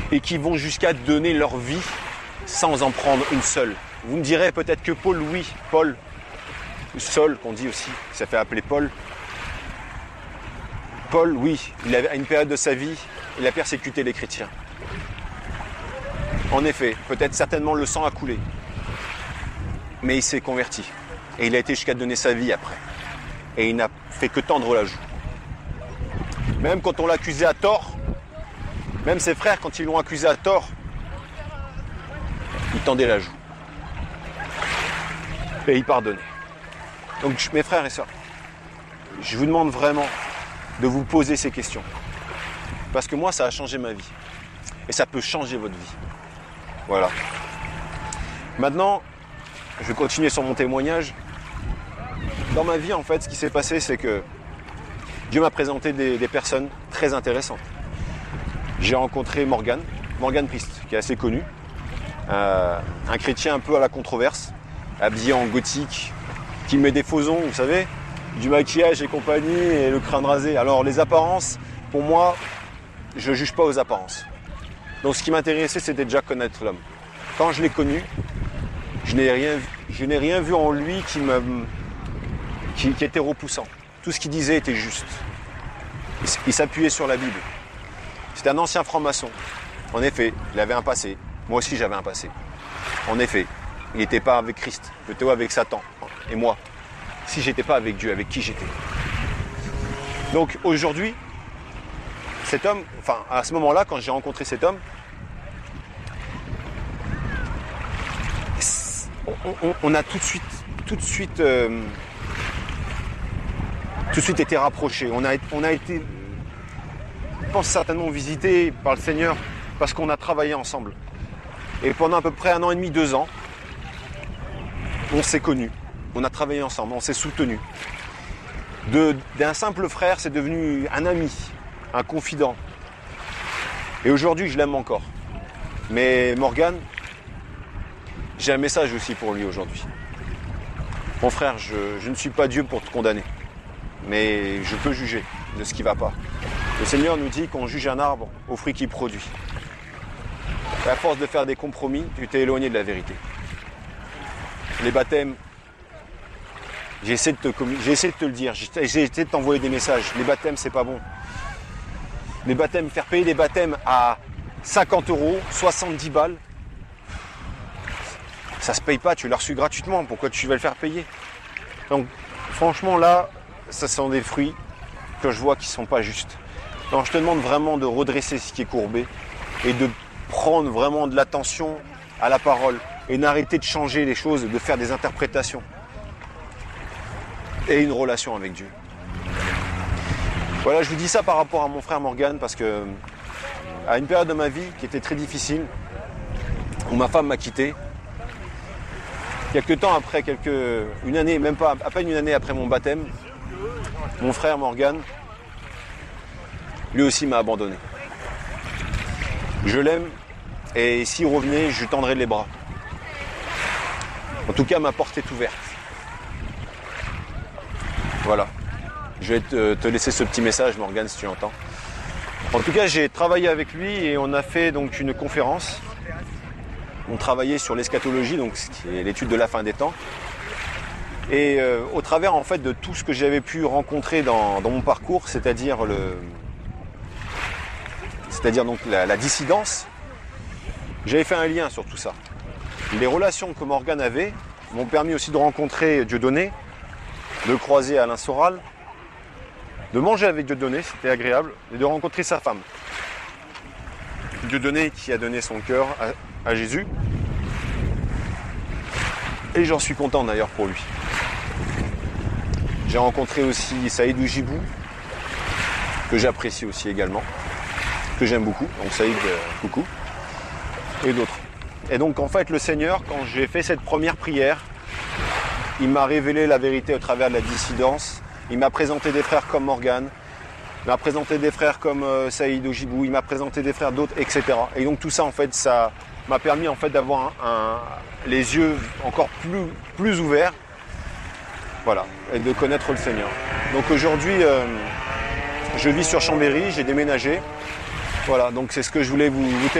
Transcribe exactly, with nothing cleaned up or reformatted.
et qui vont jusqu'à donner leur vie sans en prendre une seule. Vous me direz peut-être que Paul, oui, Paul, Saul qu'on dit aussi, ça fait appeler Paul. Paul, oui, il avait, à une période de sa vie, il a persécuté les chrétiens. En effet, peut-être certainement le sang a coulé. Mais il s'est converti. Et il a été jusqu'à donner sa vie après. Et il n'a fait que tendre la joue. Même quand on l'accusait à tort, même ses frères, quand ils l'ont accusé à tort, ils tendaient la joue. Et ils pardonnaient. Donc mes frères et sœurs, je vous demande vraiment de vous poser ces questions. Parce que moi, ça a changé ma vie. Et ça peut changer votre vie. Voilà. Maintenant, je vais continuer sur mon témoignage. Dans ma vie, en fait, ce qui s'est passé, c'est que Dieu m'a présenté des, des personnes très intéressantes. J'ai rencontré Morgan, Morgan Priest, qui est assez connu. Euh, un chrétien un peu à la controverse, habillé en gothique, qui met des faux ongles, vous savez, du maquillage et compagnie, et le crâne rasé. Alors, les apparences, pour moi, je ne juge pas aux apparences. Donc, ce qui m'intéressait, c'était déjà connaître l'homme. Quand je l'ai connu, je n'ai rien, je n'ai rien vu en lui qui, me, qui, qui était repoussant. Tout ce qu'il disait était juste. Il, il s'appuyait sur la Bible. C'était un ancien franc-maçon. En effet, il avait un passé. Moi aussi, j'avais un passé. En effet, il n'était pas avec Christ. Il était avec Satan. Et moi, si j'étais pas avec Dieu, avec qui j'étais? Donc aujourd'hui, cet homme, enfin à ce moment-là, quand j'ai rencontré cet homme, on, on, on a tout de suite, tout de suite, euh, tout de suite été rapprochés. On a, on a été, je pense certainement visité par le Seigneur parce qu'on a travaillé ensemble. Et pendant à peu près un an et demi, deux ans, on s'est connus. On a travaillé ensemble, on s'est soutenus. De, d'un simple frère, c'est devenu un ami, un confident. Et aujourd'hui, je l'aime encore. Mais Morgan, j'ai un message aussi pour lui aujourd'hui. Mon frère, je, je ne suis pas Dieu pour te condamner. Mais je peux juger de ce qui ne va pas. Le Seigneur nous dit qu'on juge un arbre au fruit qu'il produit. Et à force de faire des compromis, tu t'es éloigné de la vérité. Les baptêmes, j'ai essayé de te, j'ai essayé de te le dire, j'ai essayé de t'envoyer des messages. Les baptêmes, c'est pas bon. Les baptêmes, faire payer des baptêmes à cinquante euros, soixante-dix balles, ça se paye pas, tu l'as reçu gratuitement, pourquoi tu vas le faire payer? Donc, franchement, là, ça sont des fruits que je vois qui sont pas justes. Donc, je te demande vraiment de redresser ce qui est courbé et de prendre vraiment de l'attention à la parole et d'arrêter de changer les choses, de faire des interprétations. Et une relation avec Dieu. Voilà, je vous dis ça par rapport à mon frère Morgan parce que à une période de ma vie qui était très difficile, où ma femme m'a quitté, quelques temps après, quelques, une année, même pas, à peine une année après mon baptême, mon frère Morgan, lui aussi m'a abandonné. Je l'aime et s'il revenait, je lui tendrais les bras. En tout cas, ma porte est ouverte. Voilà. Je vais te, te laisser ce petit message, Morgan, si tu entends. En tout cas, j'ai travaillé avec lui et on a fait donc une conférence. On travaillait sur l'eschatologie, donc ce qui est l'étude de la fin des temps. Et euh, au travers en fait de tout ce que j'avais pu rencontrer dans, dans mon parcours, c'est-à-dire le, c'est-à-dire donc la, la dissidence, j'avais fait un lien sur tout ça. Les relations que Morgan avait m'ont permis aussi de rencontrer Dieudonné, de croiser Alain Soral, de manger avec Dieudonné, c'était agréable, et de rencontrer sa femme. Dieudonné qui a donné son cœur à, à Jésus. Et j'en suis content d'ailleurs pour lui. J'ai rencontré aussi Saïd Oujibou, que j'apprécie aussi également, que j'aime beaucoup, donc Saïd, euh, coucou, et d'autres. Et donc en fait le Seigneur, quand j'ai fait cette première prière, il m'a révélé la vérité au travers de la dissidence. Il m'a présenté des frères comme Morgan, il m'a présenté des frères comme euh, Saïd Oujibou, il m'a présenté des frères d'autres, et cetera. Et donc tout ça en fait, ça m'a permis en fait d'avoir un, un, les yeux encore plus, plus ouverts, voilà, et de connaître le Seigneur. Donc aujourd'hui, euh, je vis sur Chambéry, j'ai déménagé, voilà, donc c'est ce que je voulais vous, vous